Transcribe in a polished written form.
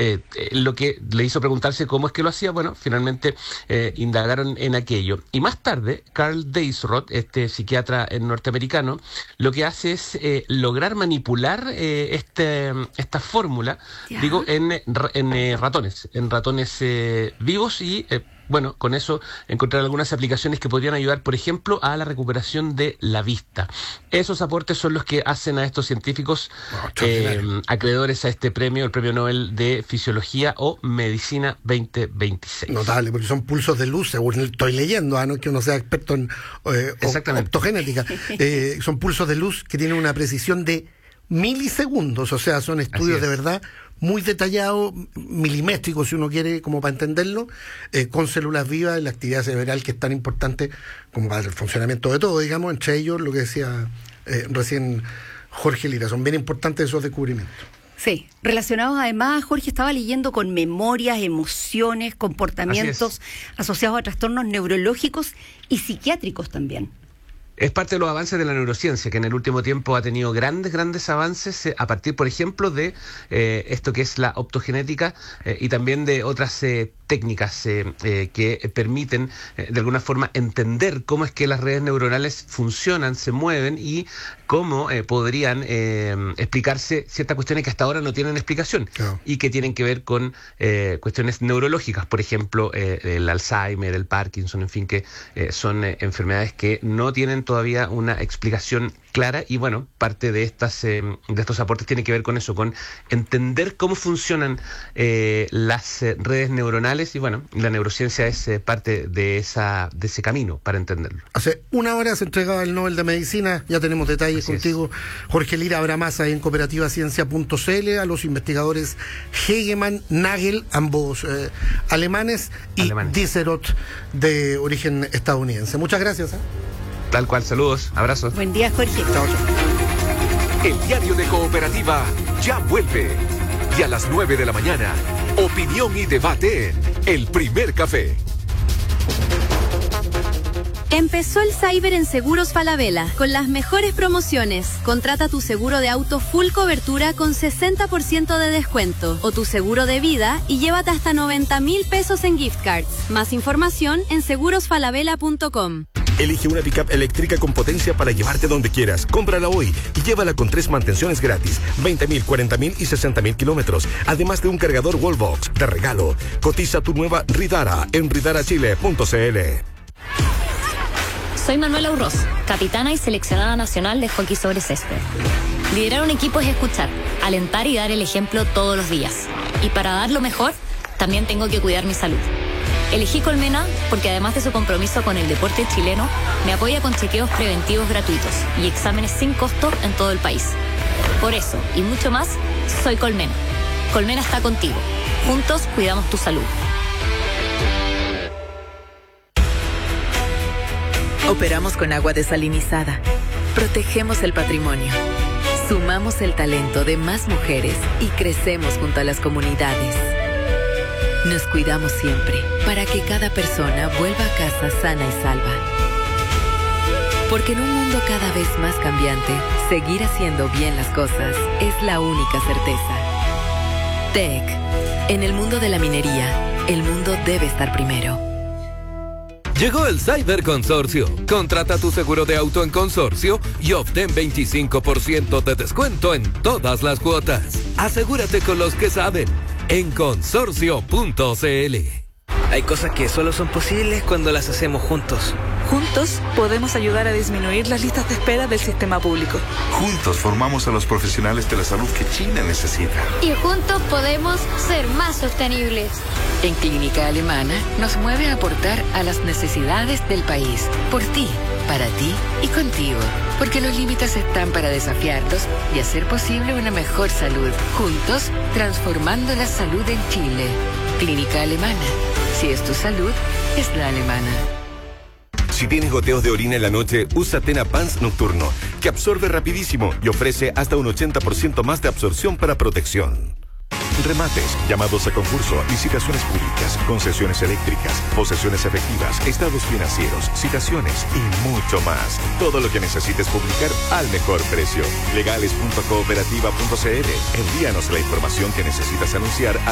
lo que le hizo preguntarse cómo es que lo hacía. Bueno, finalmente indagaron en aquello. Y más tarde, Carl Deisroth, este psiquiatra norteamericano, lo que hace es lograr manipular esta fórmula, digo, en ratones vivos y... bueno, con eso encontrar algunas aplicaciones que podrían ayudar, por ejemplo, a la recuperación de la vista. Esos aportes son los que hacen a estos científicos acreedores a este premio, el Premio Nobel de Fisiología o Medicina 2026. Notable, porque son pulsos de luz, según estoy leyendo, no es que uno sea experto en optogenética. Son pulsos de luz que tienen una precisión de milisegundos, o sea, son estudios de verdad muy detallados, milimétricos, si uno quiere, como para entenderlo, con células vivas, la actividad cerebral que es tan importante como para el funcionamiento de todo, digamos, entre ellos lo que decía recién Jorge Lira. Son bien importantes esos descubrimientos. Sí, relacionados además, Jorge, estaba leyendo con memorias, emociones, comportamientos asociados a trastornos neurológicos y psiquiátricos también. Es parte de los avances de la neurociencia, que en el último tiempo ha tenido grandes avances a partir, por ejemplo, de esto que es la optogenética y también de otras técnicas que permiten de alguna forma entender cómo es que las redes neuronales funcionan, se mueven y cómo podrían explicarse ciertas cuestiones que hasta ahora no tienen explicación y que tienen que ver con cuestiones neurológicas, por ejemplo, el Alzheimer, el Parkinson, en fin, que son enfermedades que no tienen todavía una explicación clara y bueno, parte de estos aportes tiene que ver con eso, con entender cómo funcionan las redes neuronales y bueno, la neurociencia es parte de ese camino para entenderlo. Hace una hora se entregaba el Nobel de Medicina, ya tenemos detalles contigo, Jorge Lira. Habrá más ahí en cooperativaciencia.cl, a los investigadores Hegemann, Nagel, ambos alemanes, y Deisroth, de origen estadounidense. Muchas gracias. Tal cual, saludos, abrazos. Buen día, Jorge. Chao. El diario de Cooperativa ya vuelve. Y a las 9 de la mañana, opinión y debate en El Primer Café. Empezó el Cyber en Seguros Falabella, con las mejores promociones. Contrata tu seguro de auto full cobertura con 60% de descuento, o tu seguro de vida y llévate hasta 90,000 pesos en gift cards. Más información en segurosfalabella.com. Elige una pickup eléctrica con potencia para llevarte donde quieras. Cómprala hoy y llévala con 3 mantenciones gratis, 20,000, 40,000 y 60,000 kilómetros, además de un cargador Wallbox de regalo. Cotiza tu nueva Ridara en ridarachile.cl. Soy Manuela Urroz, capitana y seleccionada nacional de hockey sobre césped. Liderar un equipo es escuchar, alentar y dar el ejemplo todos los días. Y para dar lo mejor, también tengo que cuidar mi salud. Elegí Colmena porque además de su compromiso con el deporte chileno, me apoya con chequeos preventivos gratuitos y exámenes sin costo en todo el país. Por eso, y mucho más, soy Colmena. Colmena está contigo. Juntos cuidamos tu salud. Operamos con agua desalinizada. Protegemos el patrimonio. Sumamos el talento de más mujeres y crecemos junto a las comunidades. Nos cuidamos siempre para que cada persona vuelva a casa sana y salva. Porque en un mundo cada vez más cambiante, seguir haciendo bien las cosas es la única certeza. TEC. En el mundo de la minería, el mundo debe estar primero. Llegó el Cyber Consorcio. Contrata tu seguro de auto en Consorcio y obtén 25% de descuento en todas las cuotas. Asegúrate con los que saben en consorcio.cl. Hay cosas que solo son posibles cuando las hacemos juntos. Juntos podemos ayudar a disminuir las listas de espera del sistema público. Juntos formamos a los profesionales de la salud que China necesita. Y juntos podemos ser más sostenibles. En Clínica Alemana nos mueve a aportar a las necesidades del país. Por ti, para ti y contigo. Porque los límites están para desafiarlos y hacer posible una mejor salud. Juntos, transformando la salud en Chile. Clínica Alemana. Si es tu salud, es la alemana. Si tienes goteos de orina en la noche, usa Tena Pants Nocturno, que absorbe rapidísimo y ofrece hasta un 80% más de absorción para protección. Remates, llamados a concurso, licitaciones públicas, concesiones eléctricas, posesiones efectivas, estados financieros, citaciones y mucho más. Todo lo que necesites publicar al mejor precio. Legales.cooperativa.cl. Envíanos la información que necesitas anunciar